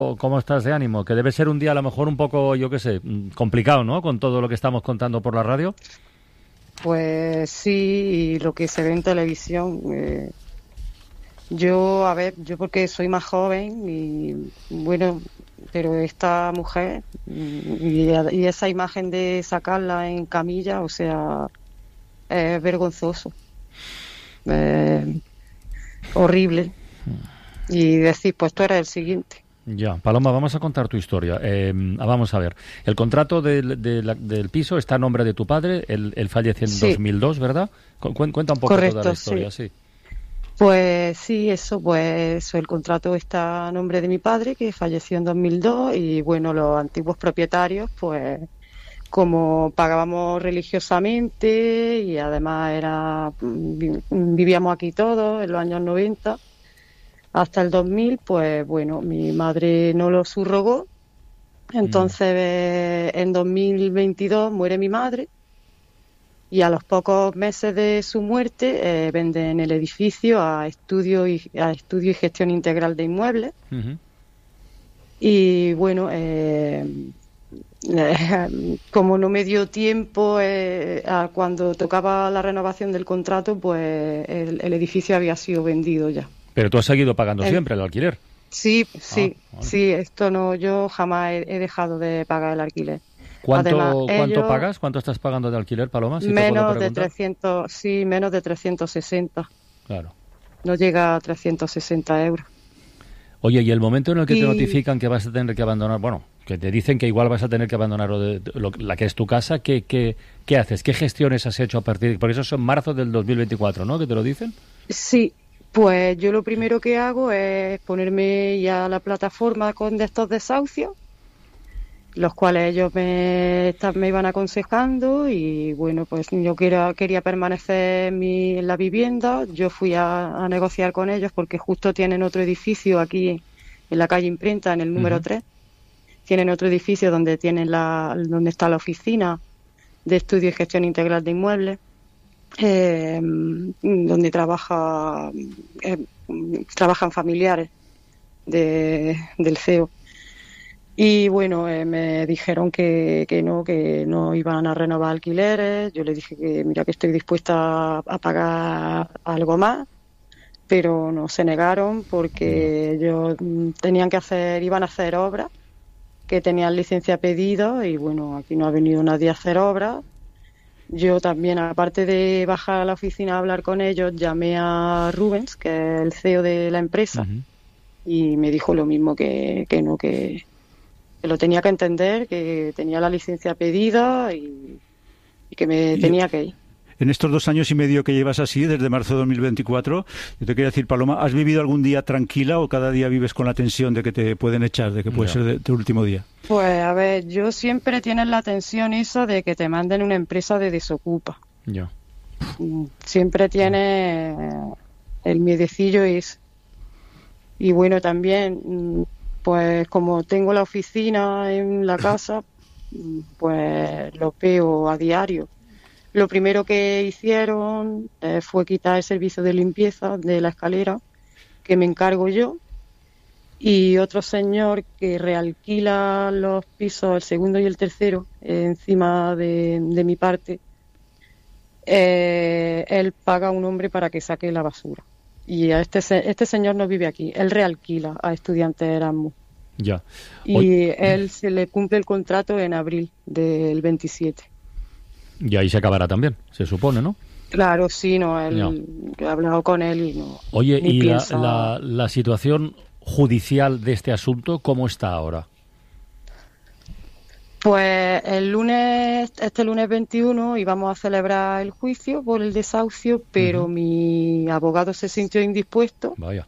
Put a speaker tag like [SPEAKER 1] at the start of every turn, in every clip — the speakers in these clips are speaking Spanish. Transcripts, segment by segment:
[SPEAKER 1] ¿Cómo estás de ánimo? Que debe ser un día a lo mejor un poco, yo qué sé, complicado, ¿no? Con todo lo que estamos contando por la radio.
[SPEAKER 2] Pues sí, y lo que se ve en televisión. Yo porque soy más joven y bueno, pero esta mujer y esa imagen de sacarla en camilla, o sea, es vergonzoso, horrible. Y decir, pues tú eres el siguiente.
[SPEAKER 1] Ya, Paloma, vamos a contar tu historia. Vamos a ver. El contrato del piso está a nombre de tu padre. Él fallece en 2002, ¿verdad? Cuenta un poco toda la historia, sí.
[SPEAKER 2] Pues sí, el contrato está a nombre de mi padre, que falleció en 2002, y bueno, los antiguos propietarios, pues como pagábamos religiosamente y además vivíamos aquí todos en los años 90 hasta el 2000, pues bueno, mi madre no lo subrogó. Entonces en 2022 muere mi madre y a los pocos meses de su muerte venden el edificio a estudio y gestión integral de inmuebles. Uh-huh. Y bueno, como no me dio tiempo cuando tocaba la renovación del contrato, pues el edificio había sido vendido ya.
[SPEAKER 1] Pero tú has seguido pagando siempre el alquiler.
[SPEAKER 2] Sí, vale. Sí, yo jamás he dejado de pagar el alquiler.
[SPEAKER 1] ¿Cuánto pagas? ¿Cuánto estás pagando de alquiler, Paloma? Si
[SPEAKER 2] menos de 300, sí, menos de 360.
[SPEAKER 1] Claro.
[SPEAKER 2] No llega a 360 euros.
[SPEAKER 1] Oye, y el momento en el que te notifican que vas a tener que abandonar, bueno, que te dicen que igual vas a tener que abandonar la que es tu casa, ¿qué haces? ¿Qué gestiones has hecho a partir de...? Porque eso es en marzo del 2024, ¿no? ¿Que te lo dicen?
[SPEAKER 2] Sí. Pues yo lo primero que hago es ponerme ya a la plataforma de estos desahucios, los cuales ellos me iban aconsejando y bueno, pues yo quería permanecer en la vivienda. Yo fui a negociar con ellos porque justo tienen otro edificio aquí en la calle Imprenta, en el número 3. Tienen otro edificio donde donde está la oficina de estudio y gestión integral de inmuebles. Donde trabajan familiares del CEO. Y bueno, me dijeron que no iban a renovar alquileres. Yo les dije que mira, que estoy dispuesta a pagar algo más, pero no se negaron porque ellos iban a hacer obras, que tenían licencia pedida y bueno, aquí no ha venido nadie a hacer obras. Yo también, aparte de bajar a la oficina a hablar con ellos, llamé a Rubens, que es el CEO de la empresa, y me dijo lo mismo, que lo tenía que entender, que tenía la licencia pedida y que me tenía que ir.
[SPEAKER 3] En estos 2 años y medio que llevas así, desde marzo de 2024, yo te quería decir, Paloma, ¿has vivido algún día tranquila o cada día vives con la tensión de que te pueden echar, de que puede ser tu último día?
[SPEAKER 2] Pues a ver, yo siempre tienes la tensión esa de que te manden una empresa de desocupa.
[SPEAKER 1] Ya.
[SPEAKER 2] Siempre tienes el miedecillo ese. Y bueno, también, pues como tengo la oficina en la casa, pues lo veo a diario. Lo primero que hicieron fue quitar el servicio de limpieza de la escalera, que me encargo yo, y otro señor que realquila los pisos, el segundo y el tercero, encima de mi parte, él paga a un hombre para que saque la basura. Y a este señor no vive aquí, él realquila a estudiantes de Erasmus.
[SPEAKER 1] Ya.
[SPEAKER 2] Y él se le cumple el contrato en abril del 27.
[SPEAKER 1] Y ahí se acabará también, se supone, ¿no?
[SPEAKER 2] Claro, sí, no, yo he hablado con él y no.
[SPEAKER 1] Oye, ¿y la situación judicial de este asunto cómo está ahora?
[SPEAKER 2] Pues este lunes 21 íbamos a celebrar el juicio por el desahucio, pero mi abogado se sintió indispuesto.
[SPEAKER 1] Vaya.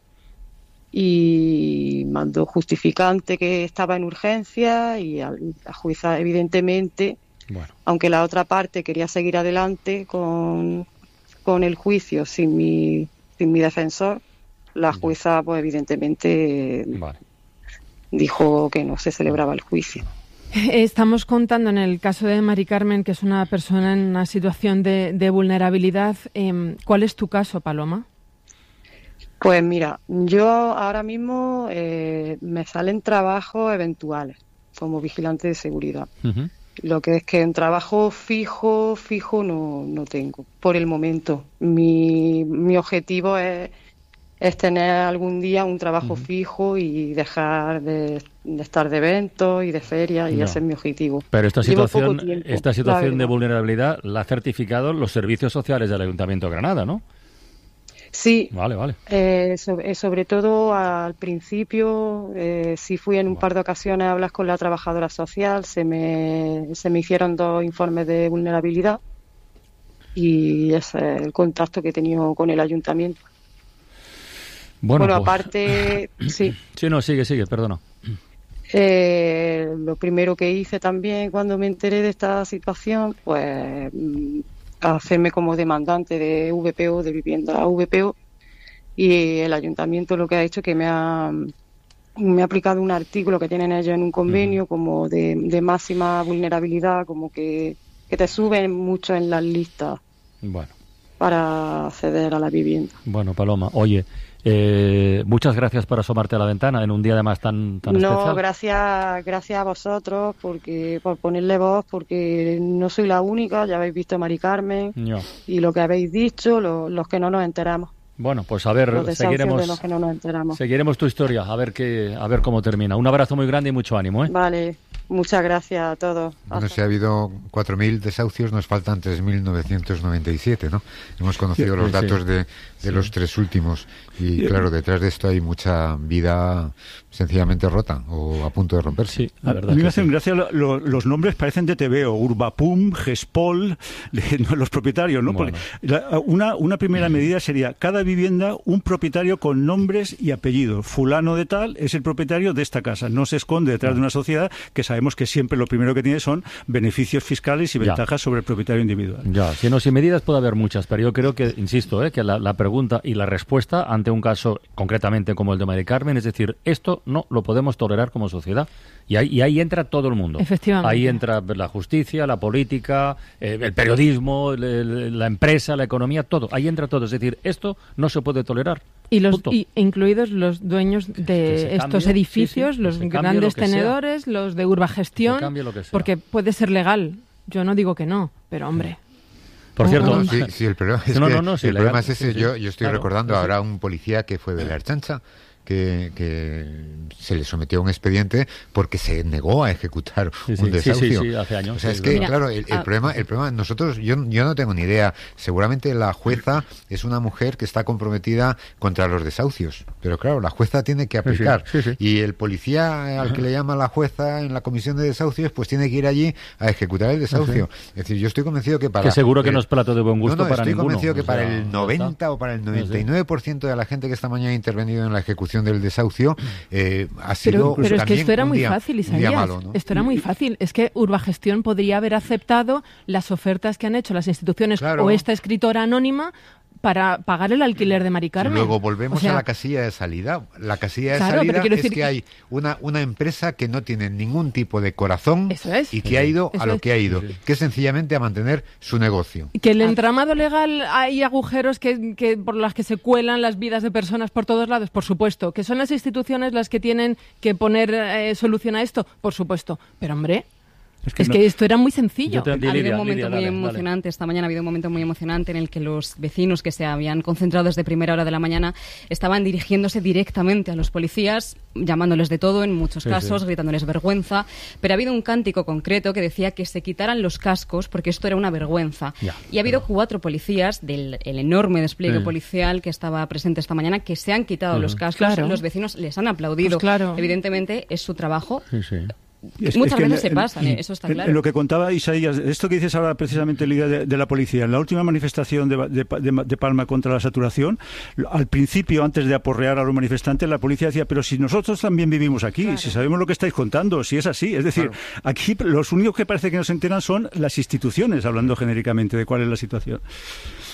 [SPEAKER 2] Y mandó justificante que estaba en urgencia y la jueza, evidentemente, aunque la otra parte quería seguir adelante con el juicio sin mi defensor, la jueza, pues evidentemente, dijo que no se celebraba el juicio.
[SPEAKER 4] Estamos contando en el caso de Mari Carmen, que es una persona en una situación de vulnerabilidad. ¿Cuál es tu caso, Paloma?
[SPEAKER 2] Pues mira, yo ahora mismo me salen trabajos eventuales como vigilante de seguridad.
[SPEAKER 1] Ujú.
[SPEAKER 2] Lo que es que un trabajo fijo no tengo por el momento. Mi objetivo es tener algún día un trabajo fijo y dejar de estar de eventos y de ferias, y
[SPEAKER 1] No.
[SPEAKER 2] ese es mi objetivo.
[SPEAKER 1] Pero esta
[SPEAKER 2] Llevo
[SPEAKER 1] situación,
[SPEAKER 2] poco tiempo,
[SPEAKER 1] esta
[SPEAKER 2] la
[SPEAKER 1] situación de
[SPEAKER 2] verdad.
[SPEAKER 1] vulnerabilidad la ha certificado los servicios sociales del Ayuntamiento de Granada, ¿no?
[SPEAKER 2] Sí,
[SPEAKER 1] Vale, vale.
[SPEAKER 2] sobre todo al principio, sí fui en un par de ocasiones a hablar con la trabajadora social, se me hicieron 2 informes de vulnerabilidad y ese es el contacto que he tenido con el ayuntamiento. Bueno,
[SPEAKER 1] pues-
[SPEAKER 2] aparte, sí,
[SPEAKER 1] Sí, no, sigue, perdona.
[SPEAKER 2] lo primero que hice también cuando me enteré de esta situación, pues hacerme como demandante de VPO, de vivienda VPO, y el ayuntamiento lo que ha hecho es que me ha aplicado un artículo que tienen ellos en un convenio como de máxima vulnerabilidad, como que te suben mucho en las listas
[SPEAKER 1] Bueno,
[SPEAKER 2] para acceder a la vivienda.
[SPEAKER 1] Paloma, oye, muchas gracias por asomarte a la ventana en un día además tan
[SPEAKER 2] No,
[SPEAKER 1] especial.
[SPEAKER 2] gracias a vosotros por ponerle voz, porque no soy la única, ya habéis visto a Mari Carmen
[SPEAKER 1] No.
[SPEAKER 2] y lo que habéis dicho, los que no nos enteramos,
[SPEAKER 1] Bueno, pues a ver,
[SPEAKER 2] los desahucios de los que no nos enteramos.
[SPEAKER 1] seguiremos tu historia, a ver cómo termina. Un abrazo muy grande y mucho ánimo, ¿eh?
[SPEAKER 2] Vale, muchas gracias a todos.
[SPEAKER 5] Bueno, si ha habido 4.000 desahucios, nos faltan 3.997, ¿no? Hemos conocido los datos de los 3 últimos y, claro, detrás de esto hay mucha vida sencillamente rota o a punto de romperse.
[SPEAKER 1] Sí, la verdad.
[SPEAKER 3] A mí me
[SPEAKER 1] que
[SPEAKER 3] hacen
[SPEAKER 1] sí.
[SPEAKER 3] gracia los nombres, parecen de TVO, Urbapum, Gespol, los propietarios, ¿no?
[SPEAKER 1] Bueno.
[SPEAKER 3] Porque una primera medida sería cada vivienda un propietario con nombres y apellidos. Fulano de tal es el propietario de esta casa. No se esconde detrás de una sociedad que sabemos que siempre lo primero que tiene son beneficios fiscales y
[SPEAKER 1] Ya.
[SPEAKER 3] ventajas sobre el propietario individual.
[SPEAKER 1] Ya, si no, sin medidas puede haber muchas, pero yo creo que, insisto, que la pregunta y la respuesta ante un caso concretamente como el de Mari Carmen, es decir, esto no lo podemos tolerar como sociedad. Y ahí entra todo el mundo.
[SPEAKER 4] Efectivamente.
[SPEAKER 1] Ahí entra la justicia, la política, el periodismo, la empresa, la economía, todo. Ahí entra todo. Es decir, esto no se puede tolerar. Punto.
[SPEAKER 4] Incluidos los dueños
[SPEAKER 1] Que
[SPEAKER 4] de
[SPEAKER 1] se
[SPEAKER 4] estos
[SPEAKER 1] cambie,
[SPEAKER 4] edificios,
[SPEAKER 1] sí, que
[SPEAKER 4] los
[SPEAKER 1] se cambie
[SPEAKER 4] grandes
[SPEAKER 1] lo que sea.
[SPEAKER 4] tenedores, los de Urbagestión,
[SPEAKER 1] Que cambie lo que sea.
[SPEAKER 4] porque puede ser legal. Yo no digo que no, pero hombre.
[SPEAKER 1] Por cierto,
[SPEAKER 5] No, sí, el problema es
[SPEAKER 1] No,
[SPEAKER 5] que
[SPEAKER 1] no, no, sí,
[SPEAKER 5] el problema
[SPEAKER 1] legal,
[SPEAKER 5] es ese.
[SPEAKER 1] sí, sí.
[SPEAKER 5] Yo estoy
[SPEAKER 1] Claro,
[SPEAKER 5] recordando
[SPEAKER 1] sí.
[SPEAKER 5] ahora un policía que fue de la Ertzaintza que se le sometió a un expediente porque se negó a ejecutar
[SPEAKER 1] Sí, sí,
[SPEAKER 5] un desahucio.
[SPEAKER 1] sí, hace años,
[SPEAKER 5] O sea,
[SPEAKER 1] sí,
[SPEAKER 5] es que,
[SPEAKER 4] Mira,
[SPEAKER 5] claro, el problema, nosotros, yo no tengo ni idea. Seguramente la jueza es una mujer que está comprometida contra los desahucios. Pero claro, la jueza tiene que aplicar.
[SPEAKER 1] Sí, sí.
[SPEAKER 5] Y el policía al que le llama la jueza en la comisión de desahucios, pues tiene que ir allí a ejecutar el desahucio. Es decir, yo estoy convencido que para...
[SPEAKER 1] que seguro que no es plato de buen gusto para
[SPEAKER 5] estoy
[SPEAKER 1] ninguno.
[SPEAKER 5] convencido que
[SPEAKER 1] O sea,
[SPEAKER 5] para el
[SPEAKER 1] ya
[SPEAKER 5] 90
[SPEAKER 1] está.
[SPEAKER 5] o para el
[SPEAKER 1] Sí, sí.
[SPEAKER 5] 99% de la gente que esta mañana ha intervenido en la ejecución del desahucio ha sido
[SPEAKER 4] Pero es que
[SPEAKER 5] también
[SPEAKER 4] esto era
[SPEAKER 5] un
[SPEAKER 4] muy
[SPEAKER 5] día-
[SPEAKER 4] fácil,
[SPEAKER 5] un día
[SPEAKER 4] Isaías.
[SPEAKER 5] malo, ¿no?
[SPEAKER 4] Esto era muy fácil. Es que Urbagestión podría haber aceptado las ofertas que han hecho las instituciones
[SPEAKER 5] Claro.
[SPEAKER 4] o esta escritora anónima para pagar el alquiler de Mari Carmen.
[SPEAKER 5] Luego volvemos
[SPEAKER 4] O sea,
[SPEAKER 5] a la casilla de salida. La casilla de
[SPEAKER 4] Claro,
[SPEAKER 5] salida
[SPEAKER 4] pero quiero
[SPEAKER 5] es
[SPEAKER 4] decir
[SPEAKER 5] que hay una empresa que no tiene ningún tipo de corazón
[SPEAKER 4] Eso es.
[SPEAKER 5] y que ha ido
[SPEAKER 4] Eso
[SPEAKER 5] a lo
[SPEAKER 4] es.
[SPEAKER 5] que ha ido, que es sencillamente a mantener su negocio.
[SPEAKER 4] Que el entramado legal hay agujeros que por las que se cuelan las vidas de personas por todos lados, por supuesto. Que son las instituciones las que tienen que poner solución a esto, por supuesto. Pero hombre, es que esto era muy sencillo.
[SPEAKER 1] Yo te-
[SPEAKER 6] Ha habido
[SPEAKER 1] Lidia,
[SPEAKER 6] un momento muy
[SPEAKER 1] dale.
[SPEAKER 6] emocionante, esta mañana ha habido un momento muy emocionante en el que los vecinos que se habían concentrado desde primera hora de la mañana estaban dirigiéndose directamente a los policías, llamándoles de todo en muchos
[SPEAKER 1] Sí,
[SPEAKER 6] casos,
[SPEAKER 1] sí.
[SPEAKER 6] gritándoles vergüenza, pero ha habido un cántico concreto que decía que se quitaran los cascos porque esto era una vergüenza.
[SPEAKER 1] Ya,
[SPEAKER 6] y ha habido 4 policías del el enorme despliegue
[SPEAKER 1] Sí.
[SPEAKER 6] policial que estaba presente esta mañana que se han quitado los cascos,
[SPEAKER 4] Claro.
[SPEAKER 6] los vecinos les han aplaudido.
[SPEAKER 4] Pues claro.
[SPEAKER 6] Evidentemente es su trabajo.
[SPEAKER 1] Sí, sí.
[SPEAKER 6] Muchas
[SPEAKER 3] que
[SPEAKER 6] veces se pasan, eso está claro.
[SPEAKER 3] En lo que contaba Isaías, esto que dices ahora precisamente, Lidia, de la policía, en la última manifestación de Palma contra la saturación, al principio, antes de aporrear a los manifestantes, la policía decía, pero si nosotros también vivimos aquí, si sabemos lo que estáis contando, si es así. Es decir, aquí los únicos que parece que no se enteran son las instituciones, hablando genéricamente de cuál es la situación.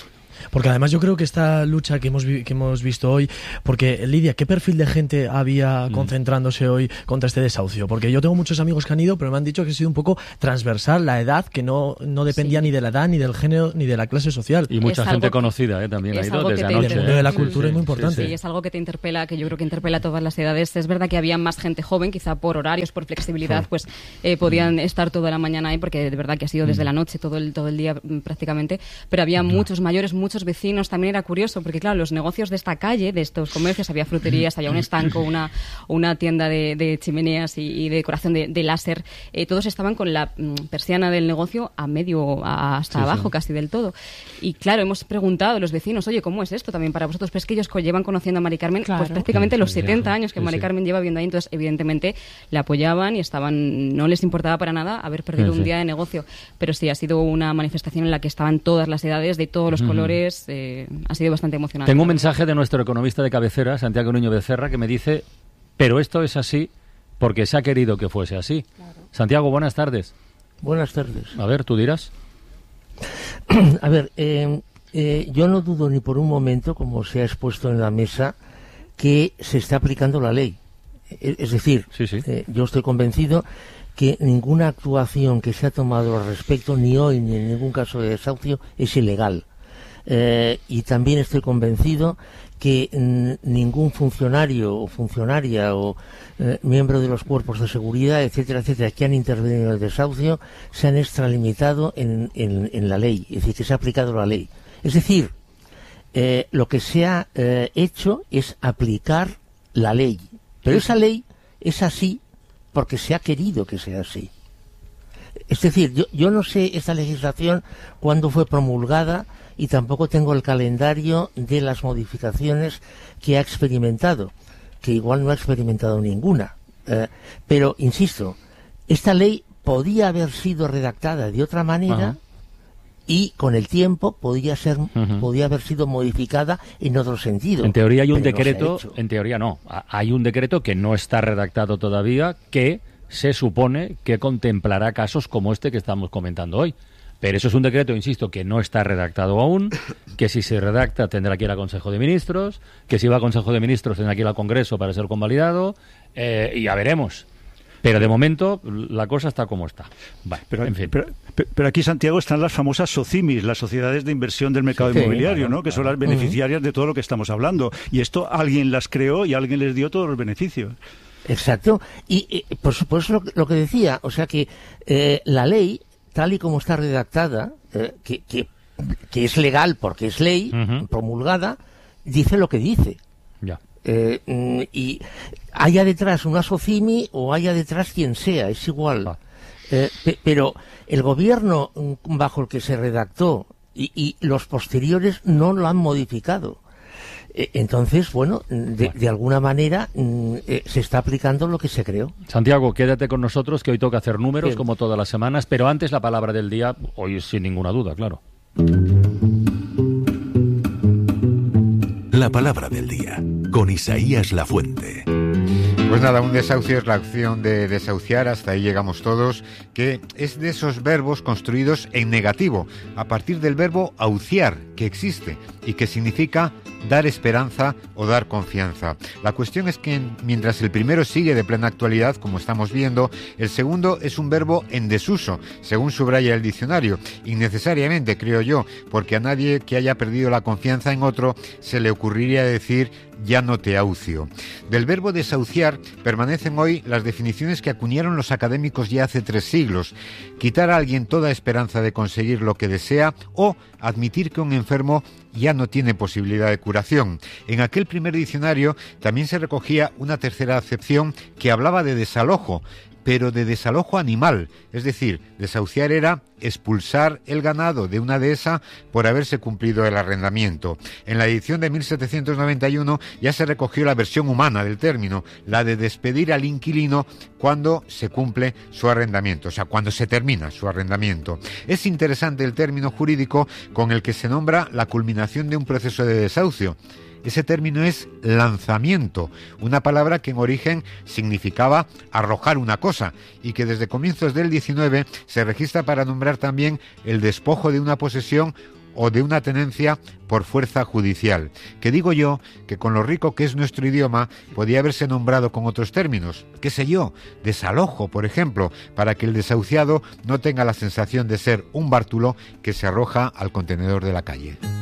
[SPEAKER 7] Porque además yo creo que esta lucha que hemos visto hoy, porque Lidia, ¿qué perfil de gente había concentrándose hoy contra este desahucio? Porque yo tengo muchos amigos que han ido, pero me han dicho que ha sido un poco transversal la edad, que no dependía ni de la edad, ni del género, ni de la clase social.
[SPEAKER 1] Y mucha gente conocida también ha ido desde anoche.
[SPEAKER 7] El mundo de la cultura es muy importante.
[SPEAKER 6] Sí, es algo que te interpela, que yo creo que interpela a todas las edades. Es verdad que había más gente joven, quizá por horarios, por flexibilidad, pues podían estar toda la mañana ahí, porque de verdad que ha sido desde la noche, todo el día prácticamente, pero había muchos mayores, muchos vecinos. También era curioso, porque claro, los negocios de esta calle, de estos comercios, había fruterías, había un estanco, una tienda de chimeneas y de decoración de láser, todos estaban con la persiana del negocio hasta abajo, casi del todo. Y claro, hemos preguntado a los vecinos, oye, ¿cómo es esto también para vosotros? Pues que ellos llevan conociendo a Mari Carmen pues prácticamente los 70 años que Mari Carmen lleva viviendo ahí, entonces evidentemente la apoyaban y no les importaba para nada haber perdido un día de negocio, pero sí, ha sido una manifestación en la que estaban todas las edades, de todos los colores, ha sido bastante emocionante.
[SPEAKER 1] Tengo un mensaje de nuestro economista de cabecera, Santiago Nuño Becerra, que me dice, pero esto es así porque se ha querido que fuese así. Claro. Santiago, buenas tardes.
[SPEAKER 8] Buenas tardes.
[SPEAKER 1] A ver, tú dirás.
[SPEAKER 8] A ver, yo no dudo ni por un momento, como se ha expuesto en la mesa, que se está aplicando la ley. Es decir, yo estoy convencido que ninguna actuación que se ha tomado al respecto, ni hoy ni en ningún caso de desahucio, es ilegal. Y también estoy convencido que ningún funcionario o funcionaria o miembro de los cuerpos de seguridad, etcétera, etcétera, que han intervenido en el desahucio, se han extralimitado en la ley, es decir, que se ha aplicado la ley. Es decir, lo que se ha hecho es aplicar la ley. Pero esa ley es así porque se ha querido que sea así. Es decir, yo no sé esta legislación cuándo fue promulgada y tampoco tengo el calendario de las modificaciones que ha experimentado, que igual no ha experimentado ninguna. Pero, insisto, esta ley podía haber sido redactada de otra manera y con el tiempo podía haber sido modificada en otro sentido.
[SPEAKER 1] En teoría hay un decreto, en teoría no, hay un decreto que no está redactado todavía, que se supone que contemplará casos como este que estamos comentando hoy. Pero eso es un decreto, insisto, que no está redactado aún, que si se redacta tendrá que ir al Consejo de Ministros, que si va al Consejo de Ministros tendrá que ir al Congreso para ser convalidado, y ya veremos. Pero de momento la cosa está como está. Vale,
[SPEAKER 3] pero,
[SPEAKER 1] en fin.
[SPEAKER 3] Pero aquí, Santiago, están las famosas SOCIMIs, las sociedades de inversión del mercado inmobiliario, ¿no? Que son las beneficiarias de todo lo que estamos hablando. Y esto alguien las creó y alguien les dio todos los beneficios.
[SPEAKER 8] Exacto. Y por supuesto lo que decía, o sea que la ley, tal y como está redactada, que es legal porque es ley, promulgada, dice lo que dice.
[SPEAKER 1] Ya.
[SPEAKER 8] Y haya detrás una SOCIMI o haya detrás quien sea, es igual. Pero el gobierno bajo el que se redactó y los posteriores no lo han modificado. Entonces, bueno, de alguna manera se está aplicando lo que se creó.
[SPEAKER 1] Santiago, quédate con nosotros, que hoy toca hacer números, como todas las semanas, pero antes la palabra del día, hoy sin ninguna duda, claro.
[SPEAKER 9] La palabra del día, con Isaías Lafuente.
[SPEAKER 5] Pues nada, un desahucio es la acción de desahuciar, hasta ahí llegamos todos, que es de esos verbos construidos en negativo, a partir del verbo ahuciar, que existe y que significa dar esperanza o dar confianza. La cuestión es que mientras el primero sigue de plena actualidad, como estamos viendo, el segundo es un verbo en desuso, según subraya el diccionario, innecesariamente, creo yo, porque a nadie que haya perdido la confianza en otro se le ocurriría decir ya no te ahucio. Del verbo desahuciar permanecen hoy las definiciones que acuñaron los académicos ya hace 3 siglos. Quitar a alguien toda esperanza de conseguir lo que desea o admitir que un enfermo ya no tiene posibilidad de curación. En aquel primer diccionario también se recogía una tercera acepción que hablaba de desalojo, pero de desalojo animal, es decir, desahuciar era expulsar el ganado de una dehesa por haberse cumplido el arrendamiento. En la edición de 1791 ya se recogió la versión humana del término, la de despedir al inquilino cuando se cumple su arrendamiento, o sea, cuando se termina su arrendamiento. Es interesante el término jurídico con el que se nombra la culminación de un proceso de desahucio. Ese término es lanzamiento, una palabra que en origen significaba arrojar una cosa y que desde comienzos del XIX se registra para nombrar también el despojo de una posesión o de una tenencia por fuerza judicial, que digo yo que con lo rico que es nuestro idioma podía haberse nombrado con otros términos, qué sé yo, desalojo, por ejemplo, para que el desahuciado no tenga la sensación de ser un bártulo que se arroja al contenedor de la calle.